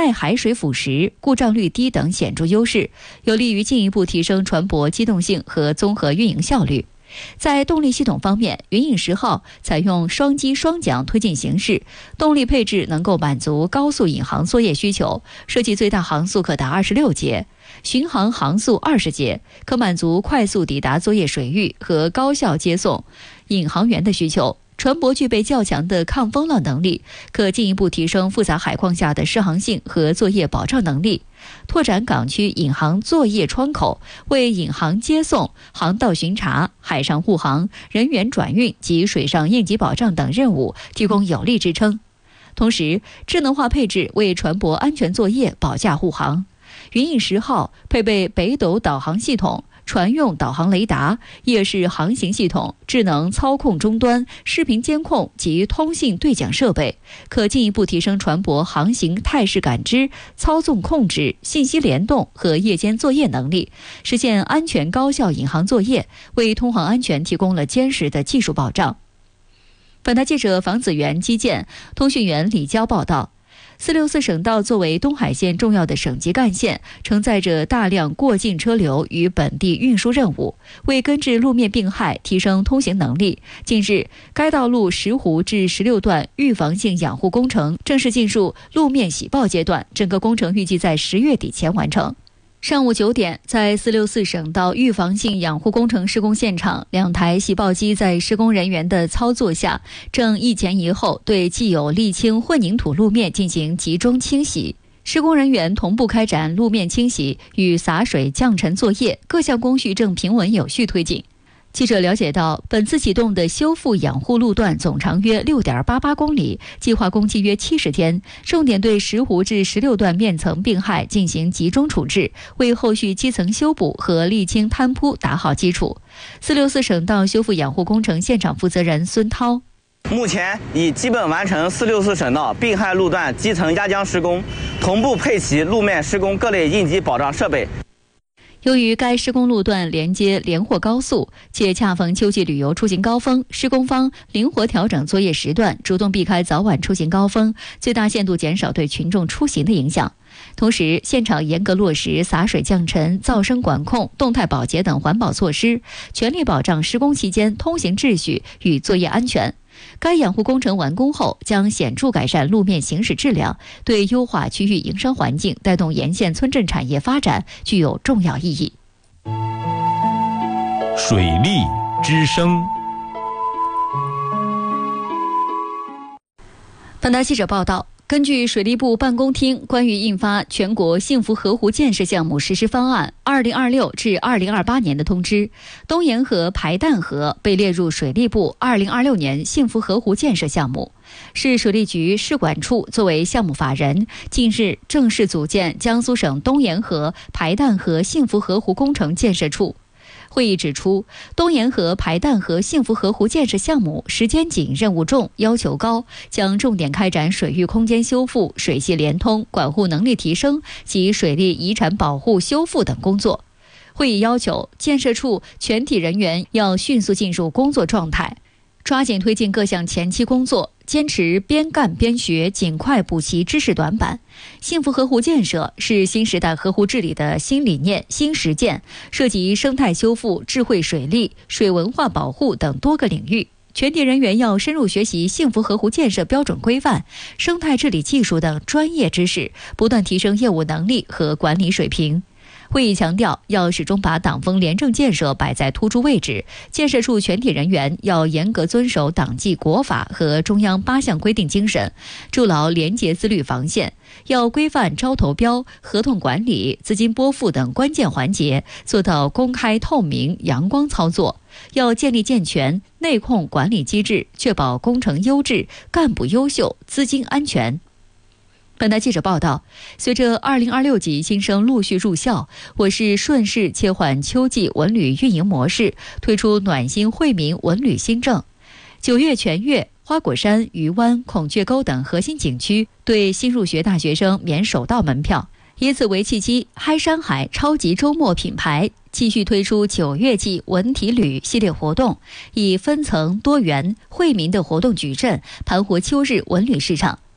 耐海水腐蚀、故障率低等显著优势，有利于进一步提升船舶机动性和综合运营效率。在动力系统方面，云影10号采用双机双桨推进形式，动力配置能够满足高速引航作业需求，设计最大航速可达26节，巡航航速20节，可满足快速抵达作业水域和高效接送引航员的需求。船舶具备较强的抗风浪能力，可进一步提升复杂海况下的适航性和作业保障能力，拓展港区引航作业窗口，为引航接送、航道巡查、海上护航、人员转运及水上应急保障等任务提供有力支撑。同时，智能化配置为船舶安全作业保驾护航。云影10号配备北斗导航系统、船用导航雷达、夜视航行系统、智能操控终端、视频监控及通信对讲设备，可进一步提升船舶航行态势感知、操纵控制、信息联动和夜间作业能力，实现安全高效引航作业，为通航安全提供了坚实的技术保障。本台记者房子源基建通讯员李娇报道。464省道作为东海线重要的省级干线，承载着大量过境车流与本地运输任务，为根治路面病害提升通行能力，近日该道路石湖至16段预防性养护工程正式进入路面洗报阶段，整个工程预计在10月底前完成。上午9点，在464省道预防性养护工程施工现场，2台洗报机在施工人员的操作下，正一前一后对既有沥青混凝土路面进行集中清洗。施工人员同步开展路面清洗与洒水降尘作业，各项工序正平稳有序推进。记者了解到，本次启动的修复养护路段总长约 6.88 公里，计划工期约70天，重点对石湖至16段面层病害进行集中处置，为后续基层修补和沥青摊铺打好基础。464省道修复养护工程现场负责人孙涛： 目前已基本完成464省道病害路段基层压浆施工，同步配齐路面施工各类应急保障设备。 由于该施工路段连接连霍高速，且恰逢秋季旅游出行高峰，施工方灵活调整作业时段，主动避开早晚出行高峰，最大限度减少对群众出行的影响。同时，现场严格落实洒水降尘、噪声管控、动态保洁等环保措施，全力保障施工期间通行秩序与作业安全。该养护工程完工后，将显著改善路面行驶质量，对优化区域营商环境、带动沿线村镇产业发展具有重要意义。 水利之声。 本台记者报道，根据水利部办公厅关于印发全国幸福河湖建设项目实施方案2026至2028年的通知，东沿河排淡河被列入水利部2026年幸福河湖建设项目。市水利局市管处作为项目法人，近日正式组建江苏省东沿河排淡河幸福河湖工程建设处。会议指出，东沿河排淡河幸福河湖建设项目时间紧、任务重、要求高，将重点开展水域空间修复、水系联通、管护能力提升及水利遗产保护修复等工作。会议要求建设处全体人员要迅速进入工作状态，抓紧推进各项前期工作，坚持边干边学，尽快补齐知识短板。幸福河湖建设是新时代河湖治理的新理念、新实践，涉及生态修复、智慧水利、水文化保护等多个领域。全体人员要深入学习幸福河湖建设标准规范、生态治理技术等专业知识，不断提升业务能力和管理水平。会议强调，要始终把党风廉政建设摆在突出位置，建设处全体人员要严格遵守党纪国法和中央8项规定精神，筑牢廉洁自律防线，要规范招投标、合同管理、资金拨付等关键环节，做到公开透明、阳光操作。要建立健全内控管理机制，确保工程优质、干部优秀、资金安全。本台记者报道，随着2026级新生陆续入校，我市顺势切换秋季文旅运营模式，推出暖心惠民文旅新政。9月全月，花果山、鱼湾、孔雀沟等核心景区对新入学大学生免首道门票。以此为契机，嗨山海超级周末品牌继续推出9月季文体旅系列活动，以分层多元惠民的活动矩阵盘活秋日文旅市场。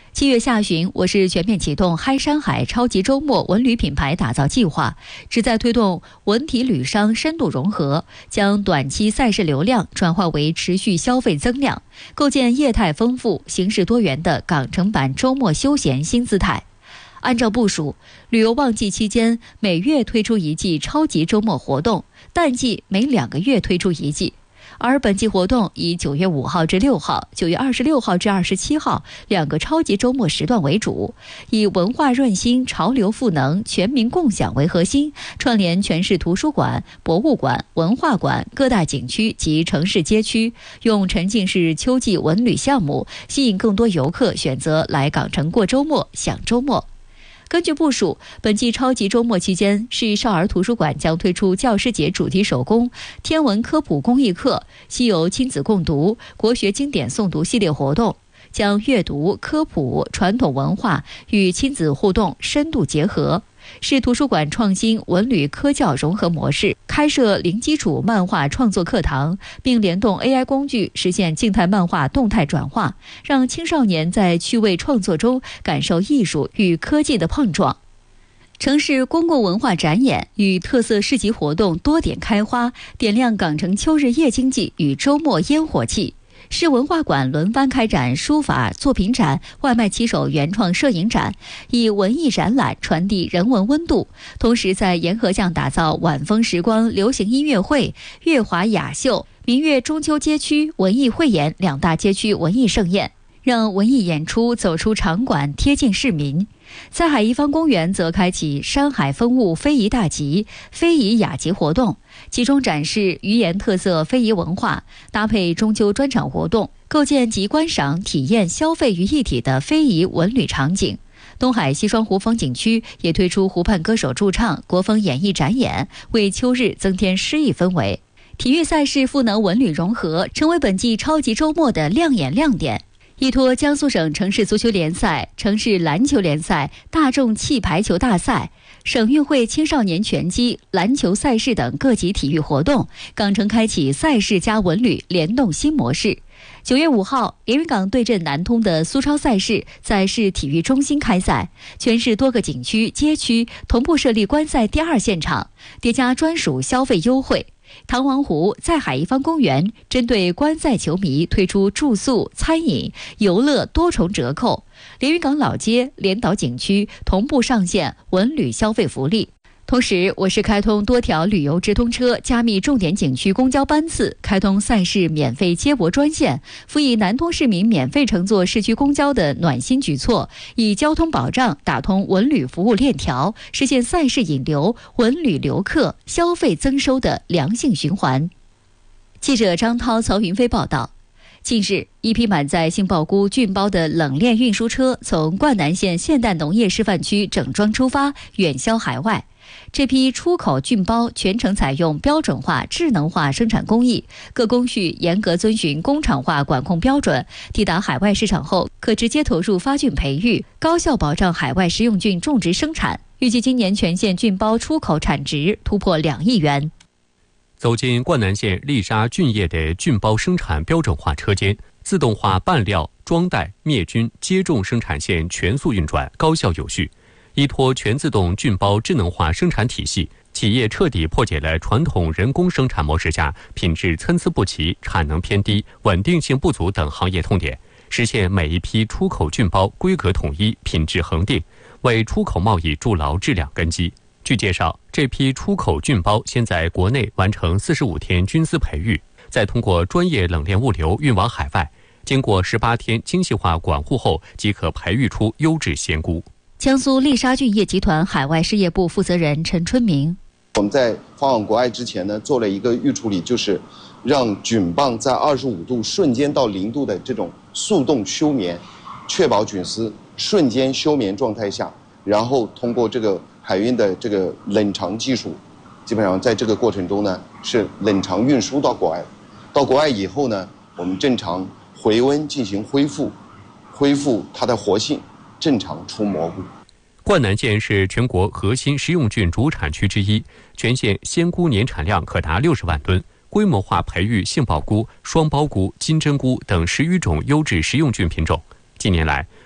7月下旬，我市全面启动嗨山海超级周末文旅品牌打造计划，旨在推动文体旅商深度融合，将短期赛事流量转化为持续消费增量，构建业态丰富、形式多元的港城版周末休闲新姿态。按照部署，旅游旺季期间每月推出一季超级周末活动，淡季每2个月推出一季。而本季活动以9月5号至6号、9月26号至27号2个超级周末时段为主，以文化润心、潮流赋能、全民共享为核心，串联全市图书馆、博物馆、文化馆、各大景区及城市街区，用沉浸式秋季文旅项目吸引更多游客选择来港城过周末、享周末。根据部署，本季超级周末期间，市少儿图书馆将推出教师节主题手工、天文科普公益课、西游亲子共读、国学经典诵读系列活动，将阅读、科普、传统文化与亲子互动深度结合。市图书馆创新文旅科教融合模式，开设零基础漫画创作课堂，并联动 AI 工具实现静态漫画动态转化，让青少年在趣味创作中感受艺术与科技的碰撞。城市公共文化展演与特色市集活动多点开花，点亮港城秋日夜经济与周末烟火气。市文化馆轮番开展书法作品展、外卖骑手原创摄影展，以文艺展览传递人文温度，同时在沿河巷打造晚风时光流行音乐会、乐华雅秀、明月中秋街区文艺汇演2大街区文艺盛宴，让文艺演出走出场馆，贴近市民。在海一坊公园则开启山海风物非遗大集、非遗雅集活动，集中展示渔盐特色非遗文化，搭配中秋专场活动，构建集观赏、体验、消费于一体的非遗文旅场景。东海西双湖风景区也推出湖畔歌手驻唱、国风演艺展演，为秋日增添诗意氛围。体育赛事赋能文旅融合，成为本季超级周末的亮眼亮点。依托江苏省城市足球联赛、城市篮球联赛、大众气排球大赛、省运会青少年拳击、篮球赛事等各级体育活动，港城开启赛事加文旅联动新模式。9月5号，连云港对阵南通的苏超赛事在市体育中心开赛，全市多个景区、街区同步设立观赛第2现场，叠加专属消费优惠。唐王湖在海一坊公园针对观赛球迷推出住宿、餐饮、游乐多重折扣，连云港老街、连岛景区同步上线文旅消费福利。同时，我市开通多条旅游直通车，加密重点景区公交班次，开通赛事免费接驳专线，辅以南通市民免费乘坐市区公交的暖心举措，以交通保障打通文旅服务链条，实现赛事引流、文旅留客、消费增收的良性循环。记者张涛、曹云飞报道。近日，一批满载杏鲍菇、菌包的冷链运输车从灌南县现代农业示范区整装出发，远销海外。这批出口菌包全程采用标准化、智能化生产工艺，各工序严格遵循工厂化管控标准。抵达海外市场后，可直接投入发菌培育，高效保障海外食用菌种植生产。预计今年全县菌包出口产值突破2亿元。 走进灌南县丽莎菌业的菌包生产标准化车间，自动化拌料、装袋、灭菌、接种生产线全速运转，高效有序。依托全自动菌包智能化生产体系，企业彻底破解了传统人工生产模式下品质参差不齐、产能偏低、稳定性不足等行业痛点，实现每一批出口菌包规格统一、品质恒定，为出口贸易筑牢质量根基。据介绍，这批出口菌包先在国内完成45天菌丝培育，再通过专业冷链物流运往海外，经过18天精细化管护后，即可培育出优质鲜菇。 江苏丽莎菌业集团海外事业部负责人陈春明： 我们在发往国外之前呢，做了一个预处理，就是让菌棒在25度瞬间到0度的这种速冻休眠，确保菌丝瞬间休眠状态下，然后通过这个海运的这个冷藏技术，基本上在这个过程中呢是冷藏运输到国外。到国外以后呢，我们正常回温进行恢复它的活性，正常出蘑菇。 灌南县是全国核心食用菌主产区之一，全县鲜菇年产量可达60万吨，规模化培育杏鲍菇、双胞菇、金针菇等10余种优质食用菌品种。近年来，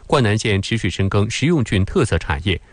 灌南县持续深耕食用菌特色产业，